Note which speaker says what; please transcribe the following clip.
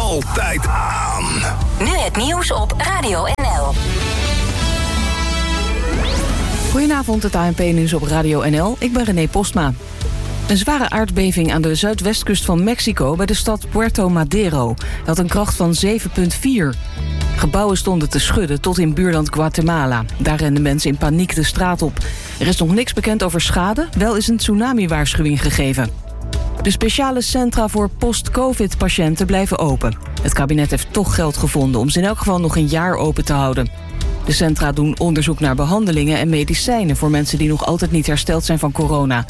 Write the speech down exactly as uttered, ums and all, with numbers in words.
Speaker 1: altijd aan.
Speaker 2: Nu het nieuws op Radio N L.
Speaker 3: Goedenavond, het A N P-nieuws op Radio N L. Ik ben René Postma. Een zware aardbeving aan de zuidwestkust van Mexico bij de stad Puerto Madero. Dat had een kracht van zeven komma vier. Gebouwen stonden te schudden tot in buurland Guatemala. Daar renden mensen in paniek de straat op. Er is nog niks bekend over schade, wel is een tsunami-waarschuwing gegeven. De speciale centra voor post-covid-patiënten blijven open. Het kabinet heeft toch geld gevonden om ze in elk geval nog een jaar open te houden. De centra doen onderzoek naar behandelingen en medicijnen voor mensen die nog altijd niet hersteld zijn van corona.